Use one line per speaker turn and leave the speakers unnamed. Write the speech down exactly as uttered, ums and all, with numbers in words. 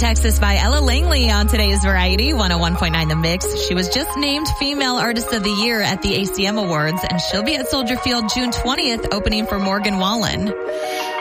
Texas by Ella Langley on today's Variety one oh one point nine The Mix. She was just named Female Artist of the Year at the A C M Awards, and she'll be at Soldier Field June twentieth, opening for Morgan Wallen.